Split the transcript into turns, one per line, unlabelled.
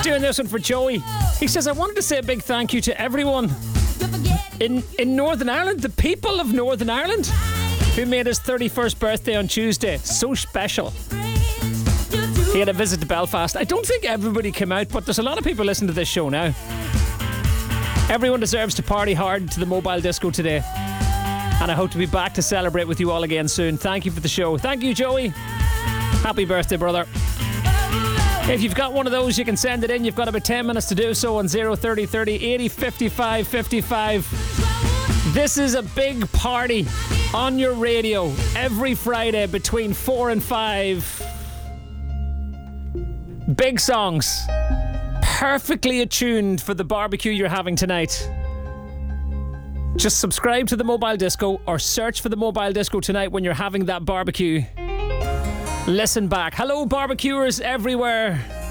Doing this one for Joey. He says, I wanted to say a big thank you to everyone in Northern Ireland, the people of Northern Ireland, who made his 31st birthday on Tuesday so special. He had a visit to Belfast. I don't think everybody came out, but there's a lot of people listening to this show now. Everyone deserves to party hard to the Mobile Disco today. And I hope to be back to celebrate with you all again soon. Thank you for the show. Thank you, Joey. Happy birthday, brother. If you've got one of those, you can send it in. You've got about 10 minutes to do so on 030 30 80 55 55. This is a big party on your radio every Friday between 4 and 5. Big songs, perfectly attuned for the barbecue you're having tonight. Just subscribe to the Mobile Disco or search for the Mobile Disco tonight when you're having that barbecue. Listen back. Hello, barbecuers everywhere.